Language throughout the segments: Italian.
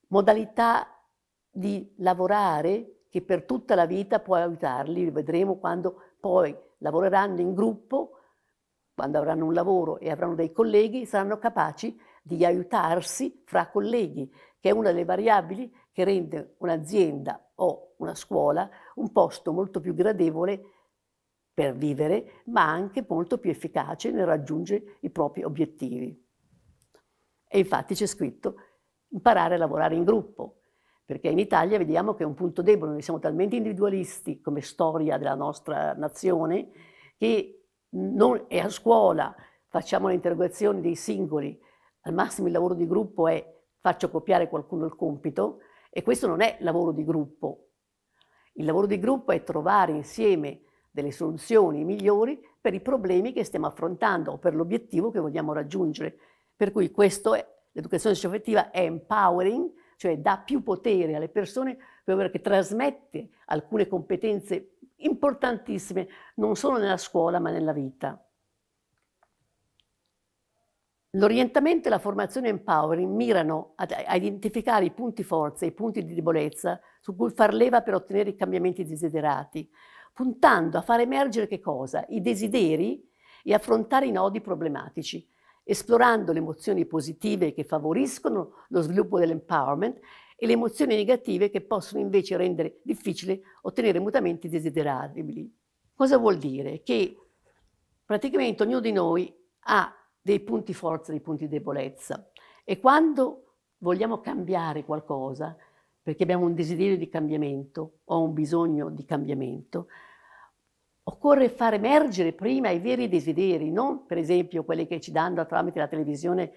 modalità di lavorare che per tutta la vita può aiutarli, li vedremo quando poi lavoreranno in gruppo, quando avranno un lavoro e avranno dei colleghi, saranno capaci di aiutarsi fra colleghi, che è una delle variabili che rende un'azienda o una scuola un posto molto più gradevole per vivere, ma anche molto più efficace nel raggiungere i propri obiettivi. E infatti c'è scritto imparare a lavorare in gruppo, perché in Italia vediamo che è un punto debole, noi siamo talmente individualisti come storia della nostra nazione che non è a scuola, facciamo le interrogazioni dei singoli, al massimo il lavoro di gruppo è faccio copiare qualcuno il compito e questo non è lavoro di gruppo. Il lavoro di gruppo è trovare insieme delle soluzioni migliori per i problemi che stiamo affrontando o per l'obiettivo che vogliamo raggiungere. Per cui questo è, l'educazione socioaffettiva è empowering, cioè dà più potere alle persone perché trasmette alcune competenze importantissime non solo nella scuola ma nella vita. L'orientamento e la formazione empowering mirano a identificare i punti forza e i punti di debolezza su cui far leva per ottenere i cambiamenti desiderati, puntando a far emergere che cosa? I desideri e affrontare i nodi problematici, esplorando le emozioni positive che favoriscono lo sviluppo dell'empowerment e le emozioni negative che possono invece rendere difficile ottenere mutamenti desiderabili. Cosa vuol dire? Che praticamente ognuno di noi ha dei punti forza, dei punti debolezza e quando vogliamo cambiare qualcosa, perché abbiamo un desiderio di cambiamento o un bisogno di cambiamento, occorre far emergere prima i veri desideri, non per esempio quelli che ci danno tramite la televisione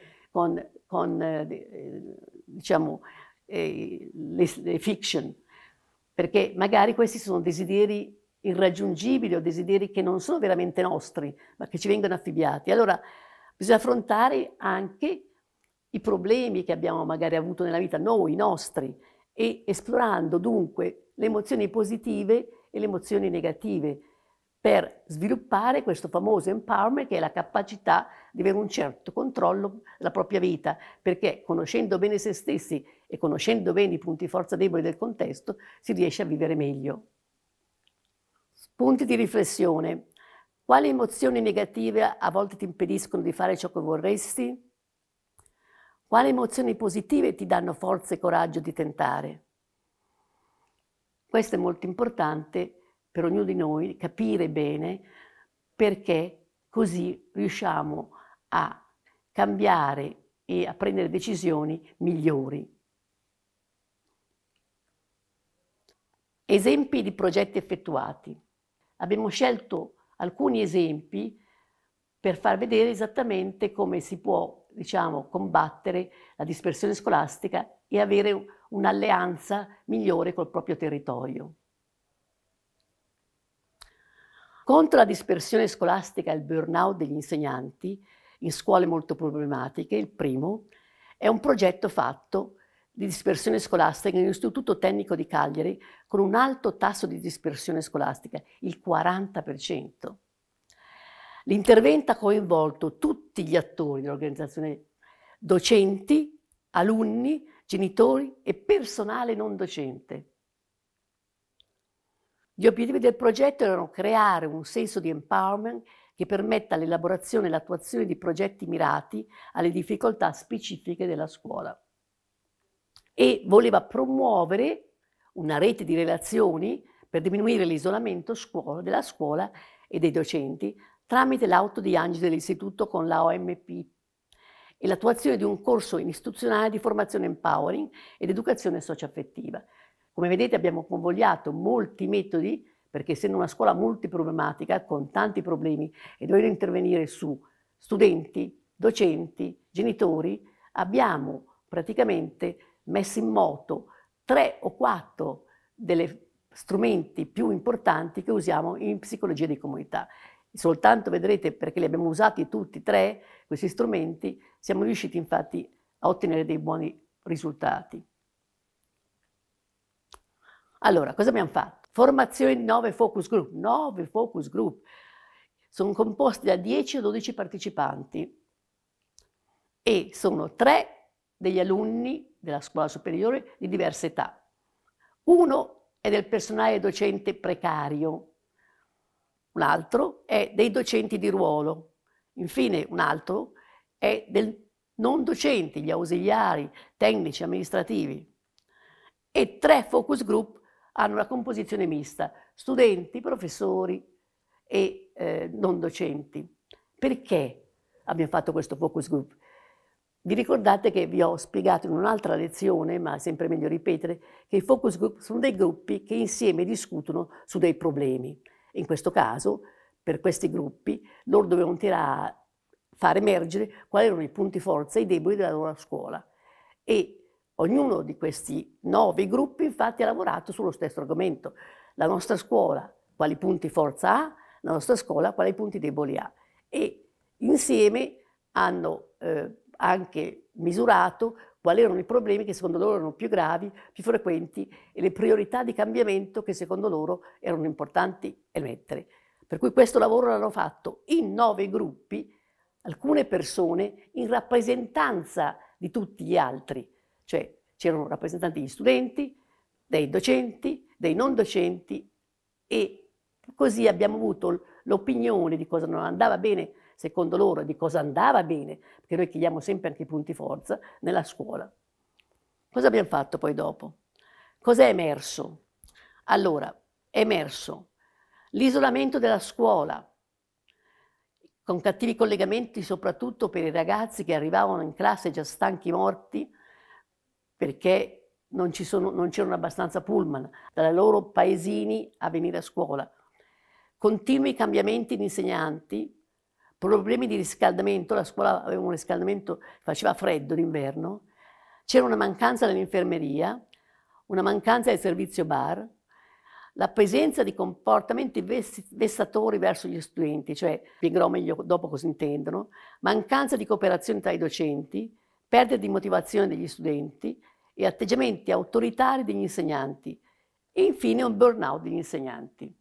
diciamo, le fiction, perché magari questi sono desideri irraggiungibili o desideri che non sono veramente nostri, ma che ci vengono affibbiati. Allora bisogna affrontare anche i problemi che abbiamo magari avuto nella vita, noi, nostri, e esplorando dunque le emozioni positive e le emozioni negative per sviluppare questo famoso empowerment che è la capacità di avere un certo controllo della propria vita, perché conoscendo bene se stessi e conoscendo bene i punti forza deboli del contesto si riesce a vivere meglio. Spunti di riflessione. Quali emozioni negative a volte ti impediscono di fare ciò che vorresti? Quali emozioni positive ti danno forza e coraggio di tentare? Questo è molto importante per ognuno di noi capire bene, perché così riusciamo a cambiare e a prendere decisioni migliori. Esempi di progetti effettuati. Abbiamo scelto alcuni esempi per far vedere esattamente come si può, diciamo, combattere la dispersione scolastica e avere un'alleanza migliore col proprio territorio. Contro la dispersione scolastica e il burnout degli insegnanti in scuole molto problematiche, il primo è un progetto fatto di dispersione scolastica nell'Istituto Tecnico di Cagliari con un alto tasso di dispersione scolastica, il 40%. L'intervento ha coinvolto tutti gli attori dell'organizzazione, docenti, alunni, genitori e personale non docente. Gli obiettivi del progetto erano creare un senso di empowerment che permetta l'elaborazione e l'attuazione di progetti mirati alle difficoltà specifiche della scuola e voleva promuovere una rete di relazioni per diminuire l'isolamento della scuola e dei docenti tramite l'autodiagnosi dell'istituto con la OMP e l'attuazione di un corso istituzionale di formazione empowering ed educazione socioaffettiva. Come vedete abbiamo convogliato molti metodi perché essendo una scuola multiproblematica con tanti problemi e dovendo intervenire su studenti, docenti, genitori, abbiamo praticamente messo in moto 3 o 4 degli strumenti più importanti che usiamo in psicologia di comunità. Soltanto vedrete, perché li abbiamo usati tutti e 3, questi strumenti, siamo riusciti infatti a ottenere dei buoni risultati. Allora, cosa abbiamo fatto? Formazione di 9 focus group. 9 focus group. Sono composti da 10 o 12 partecipanti e sono 3 degli alunni della scuola superiore di diversa età. Uno è del personale docente precario, un altro è dei docenti di ruolo, infine un altro è del non docenti, gli ausiliari, tecnici, amministrativi. E 3 focus group hanno una composizione mista, studenti, professori e non docenti. Perché abbiamo fatto questo focus group? Vi ricordate che vi ho spiegato in un'altra lezione, ma è sempre meglio ripetere, che i focus group sono dei gruppi che insieme discutono su dei problemi. In questo caso, per questi gruppi, loro dovevano far emergere quali erano i punti forza e i deboli della loro scuola. E ognuno di questi 9 gruppi infatti ha lavorato sullo stesso argomento. La nostra scuola quali punti forza ha, la nostra scuola quali punti deboli ha. E insieme hanno anche misurato quali erano i problemi che secondo loro erano più gravi, più frequenti e le priorità di cambiamento che secondo loro erano importanti emettere. Per cui questo lavoro l'hanno fatto in 9 gruppi, alcune persone in rappresentanza di tutti gli altri, cioè c'erano rappresentanti degli studenti, dei docenti, dei non docenti e così abbiamo avuto l'opinione di cosa non andava bene secondo loro e di cosa andava bene, perché noi chiediamo sempre anche i punti forza nella scuola. Cosa abbiamo fatto poi dopo? Cos'è emerso? Allora, è emerso l'isolamento della scuola, con cattivi collegamenti soprattutto per i ragazzi che arrivavano in classe già stanchi morti perché non c'erano abbastanza pullman dai loro paesini a venire a scuola. Continui cambiamenti di insegnanti, problemi di riscaldamento, la scuola aveva un riscaldamento, faceva freddo d'inverno, c'era una mancanza dell'infermeria, una mancanza del servizio bar, la presenza di comportamenti vessatori verso gli studenti, cioè, spiegherò meglio dopo cosa intendono, mancanza di cooperazione tra i docenti, perdita di motivazione degli studenti e atteggiamenti autoritari degli insegnanti e infine un burnout degli insegnanti.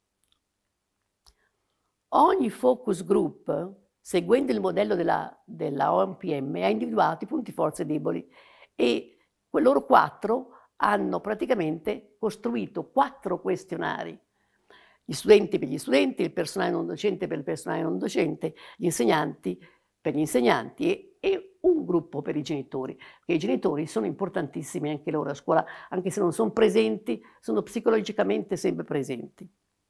Ogni focus group, seguendo il modello della OMPM, ha individuato i punti forza e deboli e loro 4 hanno praticamente costruito 4 questionari. Gli studenti per gli studenti, il personale non docente per il personale non docente, gli insegnanti per gli insegnanti e un gruppo per i genitori, perché i genitori sono importantissimi anche loro a scuola, anche se non sono presenti, sono psicologicamente sempre presenti.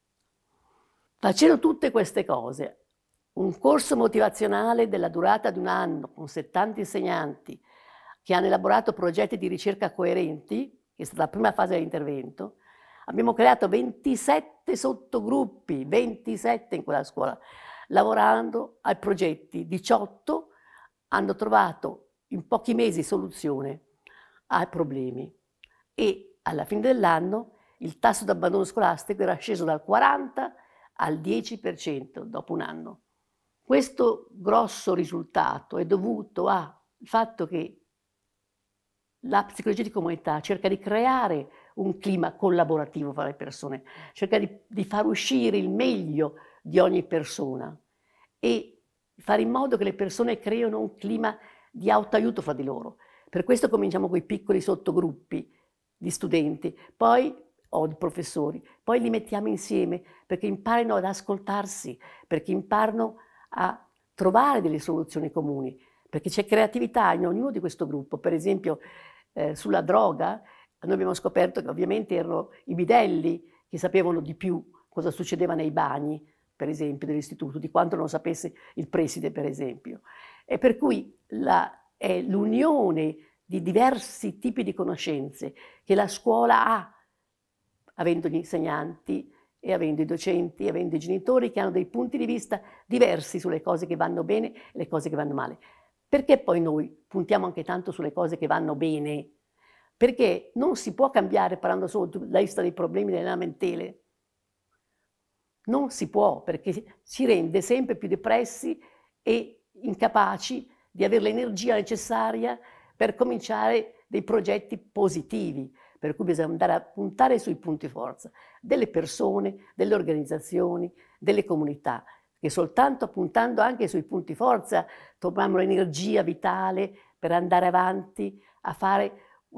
Facendo tutte queste cose, un corso motivazionale della durata di 1 anno con 70 insegnanti che hanno elaborato progetti di ricerca coerenti, che è stata la prima fase dell'intervento, abbiamo creato 27 sottogruppi, 27 in quella scuola, lavorando ai progetti. 18 hanno trovato in pochi mesi soluzione ai problemi e alla fine dell'anno il tasso di abbandono scolastico era sceso dal 40 al 10% dopo 1 anno. Questo grosso risultato è dovuto al fatto che la psicologia di comunità cerca di creare un clima collaborativo fra le persone, cerca di far uscire il meglio di ogni persona e fare in modo che le persone creino un clima di autoaiuto fra di loro. Per questo cominciamo con i piccoli sottogruppi di studenti, poi o di professori, poi li mettiamo insieme perché imparino ad ascoltarsi, perché imparino a trovare delle soluzioni comuni, perché c'è creatività in ognuno di questo gruppo. Per esempio sulla droga noi abbiamo scoperto che ovviamente erano i bidelli che sapevano di più cosa succedeva nei bagni, per esempio, dell'istituto, di quanto non sapesse il preside, per esempio. E per cui è l'unione di diversi tipi di conoscenze che la scuola ha, avendo gli insegnanti e avendo i docenti e avendo i genitori che hanno dei punti di vista diversi sulle cose che vanno bene e le cose che vanno male. Perché poi noi puntiamo anche tanto sulle cose che vanno bene? Perché non si può cambiare parlando solo della lista dei problemi delle lamentele. Non si può, perché ci rende sempre più depressi e incapaci di avere l'energia necessaria per cominciare dei progetti positivi. Per cui bisogna andare a puntare sui punti forza delle persone, delle organizzazioni, delle comunità, che soltanto puntando anche sui punti forza troviamo l'energia vitale per andare avanti a fare